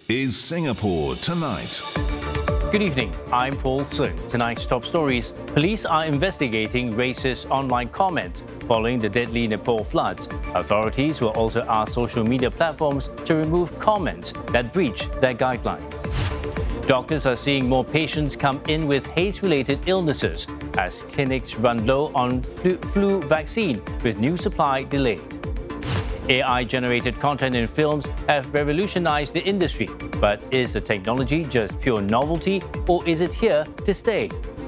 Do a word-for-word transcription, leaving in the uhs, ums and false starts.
is Singapore Tonight. Good evening, I'm Paul Sung. Tonight's top stories. Police are investigating racist online comments following the deadly Nepal floods. Authorities will also ask social media platforms to remove comments that breach their guidelines. Doctors are seeing more patients come in with haze-related illnesses as clinics run low on flu, flu vaccine with new supply delayed. A I-generated content in films have revolutionized the industry, but is the technology just pure novelty or is it here to stay?